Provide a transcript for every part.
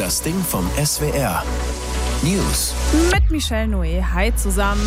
Das Ding vom SWR. News. Mit Michelle Noé. Hi zusammen.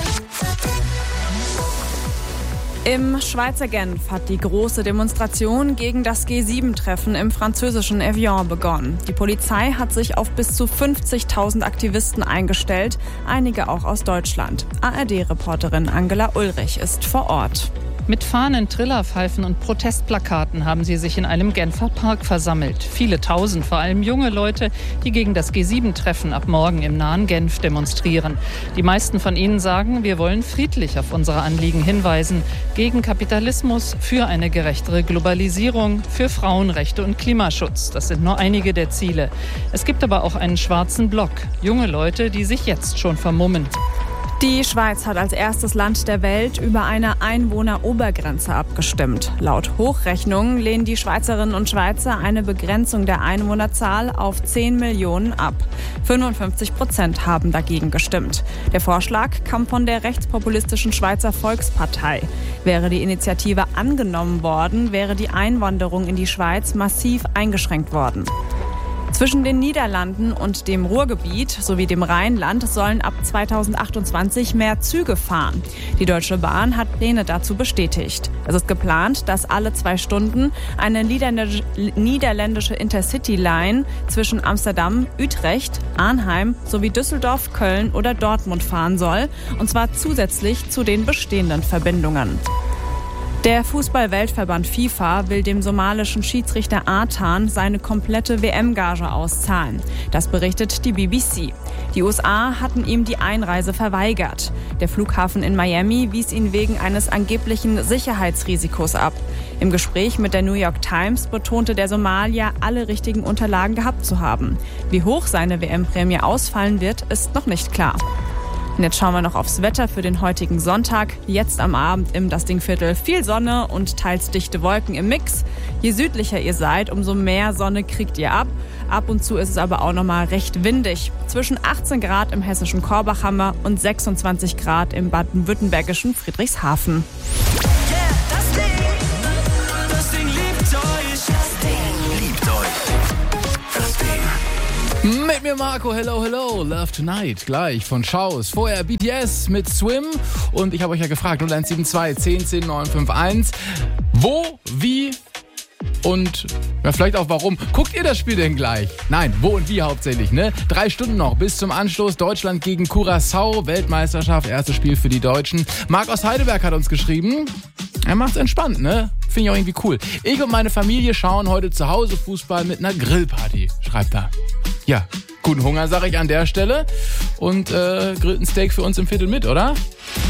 Im Schweizer Genf hat die große Demonstration gegen das G7-Treffen im französischen Evian begonnen. Die Polizei hat sich auf bis zu 50.000 Aktivisten eingestellt, einige auch aus Deutschland. ARD-Reporterin Angela Ulrich ist vor Ort. Mit Fahnen, Trillerpfeifen und Protestplakaten haben sie sich in einem Genfer Park versammelt. Viele Tausend, vor allem junge Leute, die gegen das G7-Treffen ab morgen im nahen Genf demonstrieren. Die meisten von ihnen sagen, wir wollen friedlich auf unsere Anliegen hinweisen. Gegen Kapitalismus, für eine gerechtere Globalisierung, für Frauenrechte und Klimaschutz. Das sind nur einige der Ziele. Es gibt aber auch einen schwarzen Block. Junge Leute, die sich jetzt schon vermummen. Die Schweiz hat als erstes Land der Welt über eine Einwohnerobergrenze abgestimmt. Laut Hochrechnungen lehnen die Schweizerinnen und Schweizer eine Begrenzung der Einwohnerzahl auf 10 Millionen ab. 55% haben dagegen gestimmt. Der Vorschlag kam von der rechtspopulistischen Schweizer Volkspartei. Wäre die Initiative angenommen worden, wäre die Einwanderung in die Schweiz massiv eingeschränkt worden. Zwischen den Niederlanden und dem Ruhrgebiet sowie dem Rheinland sollen ab 2028 mehr Züge fahren. Die Deutsche Bahn hat Pläne dazu bestätigt. Es ist geplant, dass alle 2 Stunden eine niederländische Intercity-Line zwischen Amsterdam, Utrecht, Arnheim sowie Düsseldorf, Köln oder Dortmund fahren soll, und zwar zusätzlich zu den bestehenden Verbindungen. Der Fußball-Weltverband FIFA will dem somalischen Schiedsrichter Artan seine komplette WM-Gage auszahlen. Das berichtet die BBC. Die USA hatten ihm die Einreise verweigert. Der Flughafen in Miami wies ihn wegen eines angeblichen Sicherheitsrisikos ab. Im Gespräch mit der New York Times betonte der Somalier, alle richtigen Unterlagen gehabt zu haben. Wie hoch seine WM-Prämie ausfallen wird, ist noch nicht klar. Und jetzt schauen wir noch aufs Wetter für den heutigen Sonntag. Jetzt am Abend im Das Ding-Viertel viel Sonne und teils dichte Wolken im Mix. Je südlicher ihr seid, umso mehr Sonne kriegt ihr ab. Ab und zu ist es aber auch noch mal recht windig. Zwischen 18 Grad im hessischen Korbachhammer und 26 Grad im baden-württembergischen Friedrichshafen. Mit mir Marco, hello, hello, Love Tonight, gleich von Schaus. Vorher BTS mit Swim und ich habe euch ja gefragt, 0172 10 10 951, wo, wie und ja, vielleicht auch warum. Guckt ihr das Spiel denn gleich? Nein, wo und wie hauptsächlich, ne? 3 Stunden noch bis zum Anstoß, Deutschland gegen Curaçao, Weltmeisterschaft, erstes Spiel für die Deutschen. Marc aus Heidelberg hat uns geschrieben, er macht's entspannt, ne? Finde ich auch irgendwie cool. Ich und meine Familie schauen heute zu Hause Fußball mit einer Grillparty, schreibt er. Ja, guten Hunger, sage ich an der Stelle. Und grillt ein Steak für uns im Viertel mit, oder?